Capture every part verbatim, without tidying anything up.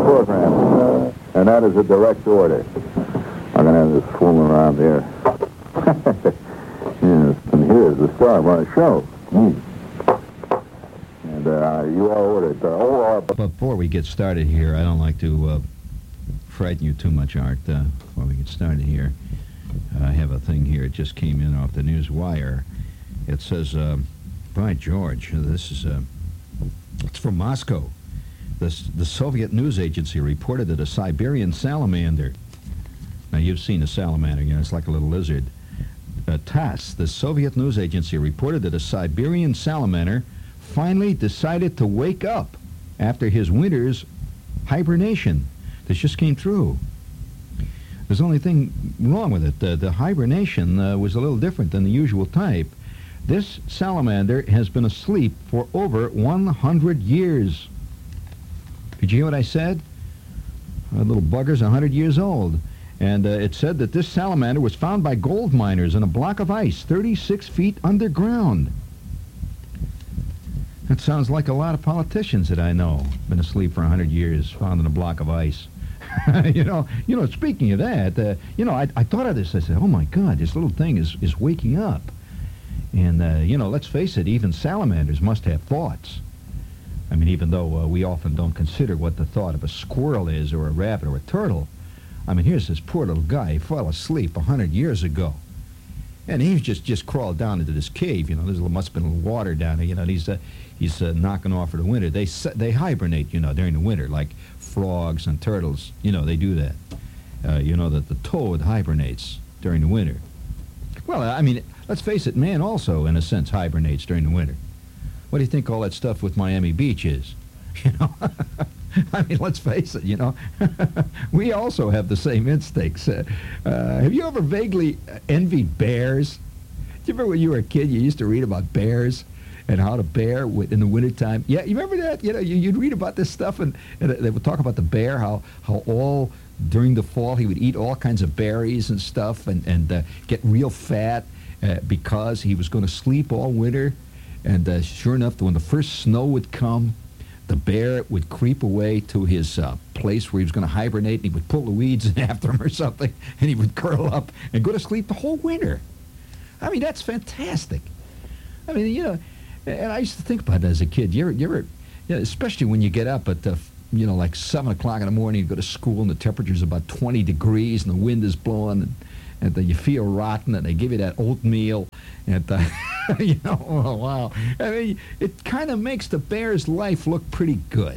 program, and that is a direct order. I'm going to have this fooling around there. Yes, and here's the star of our show. Mm. And uh, you are ordered. Uh, oh, uh, Before we get started here, I don't like to uh, frighten you too much, Art. Uh, before we get started here, uh, I have a thing here. It just came in off the news wire. It says, uh, by George, this is uh, it's from Moscow. This, the Soviet news agency reported that a Siberian salamander, now you've seen a salamander, you know, it's like a little lizard. Uh, TASS, the Soviet news agency, reported that a Siberian salamander finally decided to wake up after his winter's hibernation. This just came through. There's the only thing wrong with it. Uh, the hibernation uh, was a little different than the usual type. This salamander has been asleep for over one hundred years. Did you hear what I said? A little bugger's one hundred years old. And uh, it said that this salamander was found by gold miners in a block of ice thirty-six feet underground. That sounds like a lot of politicians that I know. Been asleep for one hundred years, found in a block of ice. you know, you know. Speaking of that, uh, you know, I, I thought of this. I said, "Oh my God, this little thing is is waking up." And uh, you know, let's face it, even salamanders must have thoughts. I mean, even though uh, we often don't consider what the thought of a squirrel is, or a rabbit, or a turtle. I mean, here's this poor little guy. He fell asleep one hundred years ago. And he's just, just crawled down into this cave. You know, there must have been a little water down there. You know, and he's, uh, he's uh, knocking off for the winter. They they hibernate, you know, during the winter, like frogs and turtles. You know, they do that. Uh, you know that the toad hibernates during the winter. Well, I mean, let's face it, man also, in a sense, hibernates during the winter. What do you think all that stuff with Miami Beach is? You know? I mean, let's face it, you know, we also have the same instincts. Uh, uh, have you ever vaguely envied bears? Do you remember when you were a kid, you used to read about bears and how to bear in the wintertime? Yeah, you remember that? You know, you, you'd read about this stuff, and, and they would talk about the bear, how, how all during the fall he would eat all kinds of berries and stuff and, and uh, get real fat uh, because he was going to sleep all winter. And uh, sure enough, when the first snow would come, the bear would creep away to his uh, place where he was going to hibernate, and he would pull the weeds in after him or something, and he would curl up and go to sleep the whole winter. I mean, that's fantastic. I mean, you know, and I used to think about it as a kid. You ever, you ever, you know, especially when you get up at, uh, you know, like seven o'clock in the morning, you go to school, and the temperature's about twenty degrees, and the wind is blowing, and, and uh, you feel rotten, and they give you that oatmeal, and uh, you know, oh, wow. I mean, it kind of makes the bear's life look pretty good.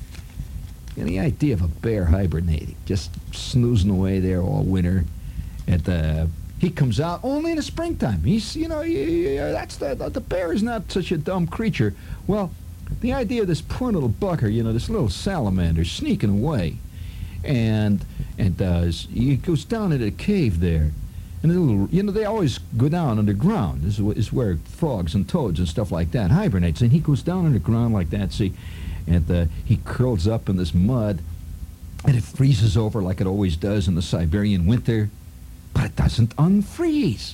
And the idea of a bear hibernating, just snoozing away there all winter, and uh, he comes out only in the springtime. He's, you know, he, that's the, the bear is not such a dumb creature. Well, the idea of this poor little bugger, you know, this little salamander sneaking away, and and uh, he goes down into the cave there. And a little, you know, they always go down underground. This is where frogs and toads and stuff like that hibernates. And he goes down underground like that, see, and uh, he curls up in this mud, and it freezes over like it always does in the Siberian winter, but it doesn't unfreeze.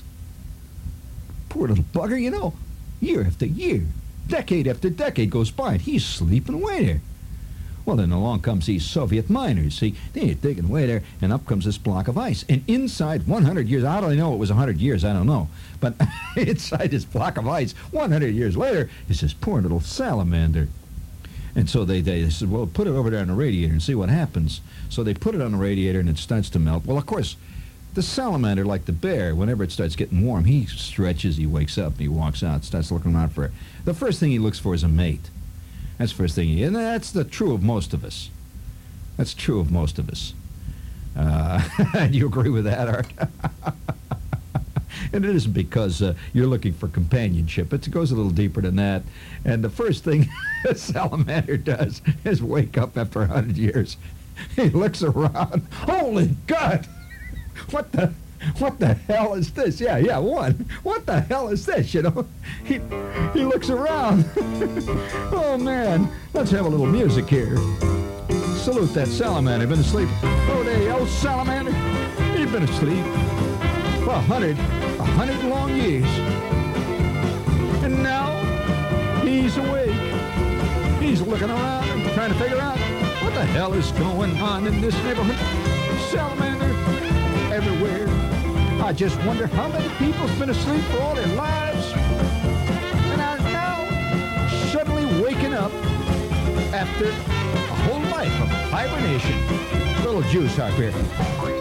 Poor little bugger, you know, year after year, decade after decade goes by, and he's sleeping away there. Well, then along comes these Soviet miners. See, they're digging away there, and up comes this block of ice. And inside one hundred years, how do I know it was one hundred years? I don't know. But inside this block of ice, one hundred years later, is this poor little salamander. And so they, they, they said, well, put it over there on the radiator and see what happens. So they put it on the radiator, and it starts to melt. Well, of course, the salamander, like the bear, whenever it starts getting warm, he stretches, he wakes up, and he walks out, starts looking around for it. The first thing he looks for is a mate. That's the first thing, and that's the true of most of us. That's true of most of us. Uh, do you agree with that, Art? And it isn't because uh, you're looking for companionship. It goes a little deeper than that. And the first thing a salamander does is wake up after one hundred years. He looks around. Holy God! What the... What the hell is this? Yeah, yeah, one. What the hell is this, you know? He, he looks around. Oh, man. Let's have a little music here. Salute that salamander. Been asleep. Oh, there, old salamander. He's been asleep for a hundred, a hundred long years. And now he's awake. He's looking around, trying to figure out What the hell is going on in this neighborhood? Salamander everywhere. I just wonder how many people's been asleep for all their lives and are now suddenly waking up after a whole life of hibernation. Little juice out here.